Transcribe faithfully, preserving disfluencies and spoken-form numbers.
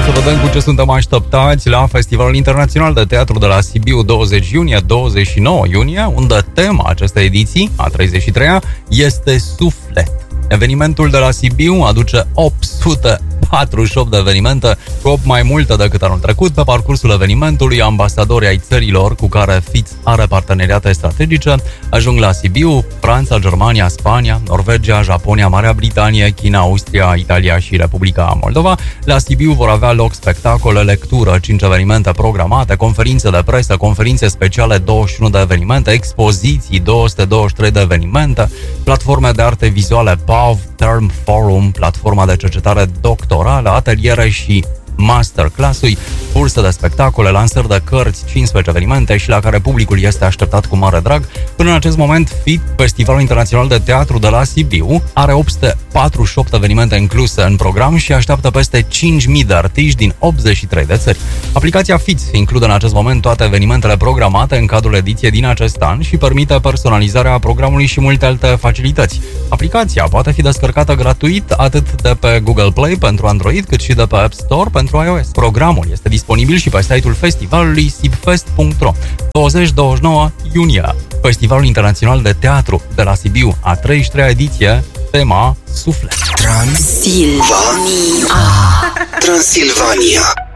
să vedem cu ce suntem așteptați la Festivalul Internațional de Teatru de la Sibiu, douăzeci iunie, douăzeci și nouă iunie, unde tema acestei ediții, a treizeci și treia, este Suflet. Evenimentul de la Sibiu aduce opt sute patruzeci și opt de evenimente, cu opt mai multe decât anul trecut. Pe parcursul evenimentului, ambasadorii ai țărilor cu care Fitz are parteneriate strategice ajung la Sibiu: Franța, Germania, Spania, Norvegia, Japonia, Marea Britanie, China, Austria, Italia și Republica Moldova. La Sibiu vor avea loc spectacole, lectură, cinci evenimente programate, conferințe de presă, conferințe speciale, douăzeci și unu de evenimente, expoziții, două sute douăzeci și trei de evenimente, platforme de arte vizuale P A V, Term Forum, platforma de cercetare doctorală, ateliere și masterclass-uri, burse de spectacole, lansări de cărți, cincisprezece evenimente și la care publicul este așteptat cu mare drag. Până în acest moment, F I T, Festivalul Internațional de Teatru de la Sibiu, are opt sute patruzeci și opt evenimente incluse în program și așteaptă peste cinci mii de artiști din optzeci și trei de țări. Aplicația F I T include în acest moment toate evenimentele programate în cadrul ediției din acest an și permite personalizarea programului și multe alte facilități. Aplicația poate fi descărcată gratuit atât de pe Google Play pentru Android, cât și de pe App Store pentru iOS. Programul este disponibil și pe site-ul festivalului sibfest punct ro. douăzeci douăzeci și nouă iunie, Festivalul Internațional de Teatru de la Sibiu, a treizeci și treia ediție, tema Suflet. Transilvania. Transilvania.